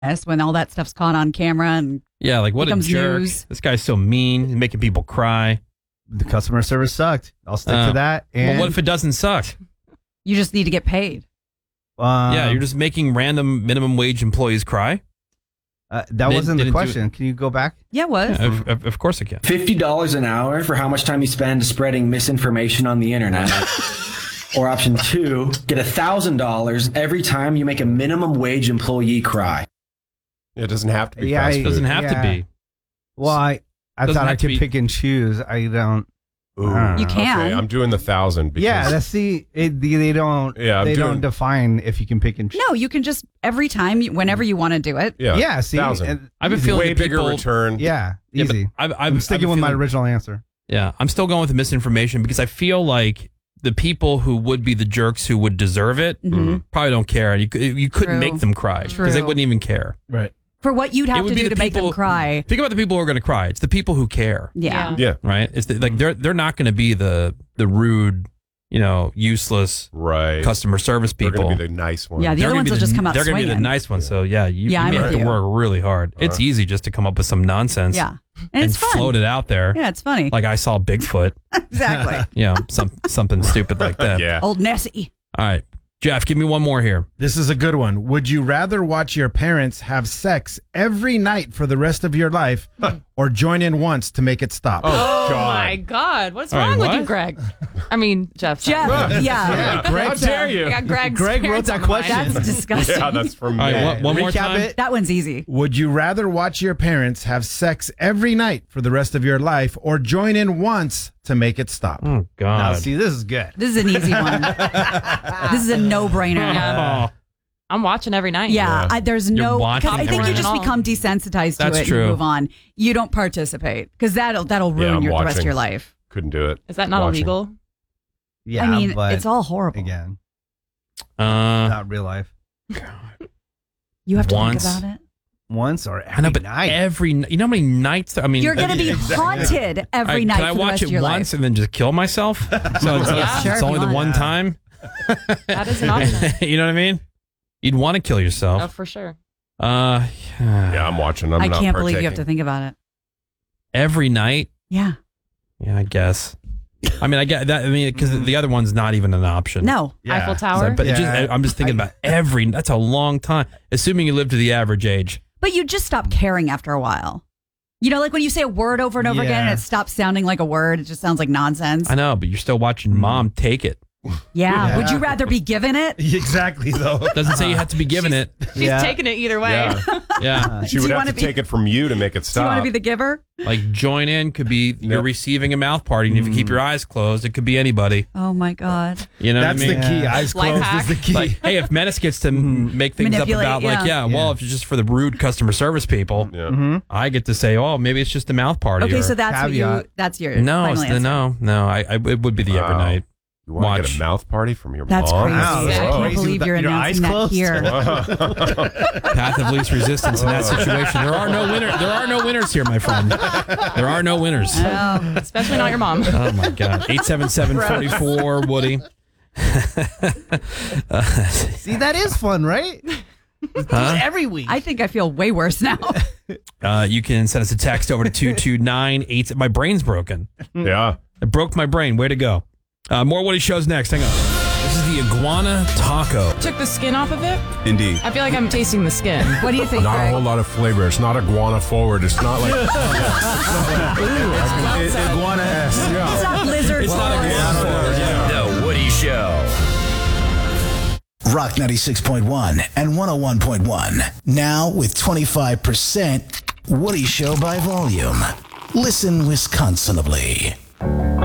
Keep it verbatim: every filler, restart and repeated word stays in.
when all that stuff's caught on camera and Yeah, like what a becomes jerk. news. This guy's so mean. He's making people cry. The customer service sucked. I'll stick Uh, to that. And well, what if it doesn't suck? You just need to get paid. um, yeah, you're just making random minimum wage employees cry. uh, that Did- wasn't did the it do question. Can you go back? Yeah, it was. Yeah, of, of, of course I can. fifty dollars an hour for how much time you spend spreading misinformation on the internet. Or option two, get one thousand dollars every time you make a minimum wage employee cry. It doesn't have to be Yeah, fast I- It food. doesn't have Yeah. to be. Well, I, I Doesn't thought I have to could be- pick and choose. I don't. Ooh. I don't You know. can. Okay, I'm doing the thousand. Because, Yeah, that's the it, they they don't. Yeah, I'm they doing- don't define if you can pick and choose. No, you can just every time, you- whenever you want to do it. yeah, Yeah, see, thousand. and- I have a feeling way that bigger people, return. yeah, Yeah, but easy. I, I, I'm sticking with my original answer. Yeah, I'm still going with the misinformation because I feel like the people who would be the jerks who would deserve it Mhm. probably don't care. You could- you couldn't True. make them cry because they True. wouldn't even care. Right. For what you'd It have would to be do the to make them people- cry. Think about the people who are going to cry. It's the people who care, Yeah. Yeah, right? It's the, like they're they're not going to be the the rude, you know, useless right. customer service They're people. going to be the nice ones. Yeah, the They're other gonna ones be will the- just come out They're gonna be the swinging. nice ones. So yeah, you, Yeah, you I'm may with have to you. work really hard. It's Uh-huh. easy just to come up with some nonsense. Yeah. And, it's fun. float it out there. Yeah, it's funny. Like I saw Bigfoot. Exactly. You know, some something stupid like that. yeah. Old Nessie. All right, Jeff, give me one more here. This is a good one. Would you rather watch your parents have sex every night for the rest of your life or join in once to make it stop? Oh, Oh God. my God. What's All right, wrong with what? you, Greg? I mean, Jeff. sorry. Jeff. Yeah. How dare you? I got Greg's Greg wrote parents that on the mind. question. That's disgusting. Yeah, that's from All right, me. one, one more Recap time. it. That one's easy. Would you rather watch your parents have sex every night for the rest of your life or join in once to make it stop? Oh Now, God. see, this is good. This is an easy one. This is a no-brainer. Yeah. Oh, I'm watching every night. Yeah, Yeah. I, there's You're no. 'cause watching I think you everything. just become desensitized to That's it true. and move on. You don't participate because that'll that'll Yeah, ruin I'm your, the rest of watching. your life. Couldn't do it. Is that not Watching. illegal? Yeah, I mean, but it's all horrible. again, uh, not real life. You have to Once. think about it. Once or every I know, but night. every you know how many nights? I mean, You're going to be exactly. haunted every All right, night Can I for the watch rest it of your once life. and then just kill myself? So it's, Yeah. it's Sure, if only you the want. one Yeah. time. That is an option. You know what I mean? You'd want to kill Oh, yourself. for sure. Uh, Yeah, I'm watching. I'm I not can't believe you have to partaking. think about it. every night. Yeah. Yeah, I guess. I mean, I get that. I mean, because the other one's not even an option. No. Yeah. Eiffel So, Tower. but it just, Yeah. I'm just thinking about every. That's a long time. Assuming you live to the average age. But you just stop caring after a while. You know, like when you say a word over and over again and Yeah. it stops sounding like a word, it just sounds like nonsense. I know, but you're still watching mom take it. Yeah. Yeah. Would you rather be given it? Exactly, though. Doesn't say you have to be given it. She's Yeah. taking it either way. Yeah. Yeah, She Do would you have wanna to be- take it from you to make it Do you want stop. to be the giver? like join in could be you're Yep. receiving a mouth party, and if you keep your eyes closed, it could be anybody. Oh my God. You know That's what I mean? the key. Yeah. Eyes Life closed hack. is the key. Like, hey, if Menace gets to m make things up Manipulate, about, like, yeah. yeah, well, Yeah. if it's just for the rude customer service people, Yeah. Mm-hmm. I get to say, oh, maybe it's just a mouth party. Okay, or- so that's what you, Caveat. that's your no, final it's the, answer. no, no. I, I, it would be the Wow. every night. You want to Watch. get a mouth party from your That's mom? crazy. Wow, that's I can't crazy believe with you're your eyes announcing that closed. here. Path of least resistance in that situation. There are no winners. There are no winners here, my friend. There are no winners. Oh, Especially not your mom. Oh my God. eight seven seven, four four, Woody. See, that is fun, right? Huh? Every week. I think I feel way worse now. Uh, you can send us a text over to two two nine eight. My brain's broken. Yeah. It broke my brain. Way to go. Uh, more Woody shows next. Hang on. This is the iguana taco. Took the skin off of it. Indeed. I feel like I'm tasting the skin. What do you think, Not a Greg? whole lot of flavor. It's not iguana forward. It's not like Iguana-esque. It's not lizard. It's not iguana forward. Yeah. The Woody Show. Rock ninety-six point one and one oh one point one. Now with twenty-five percent Woody Show by volume. Listen Wisconsinably.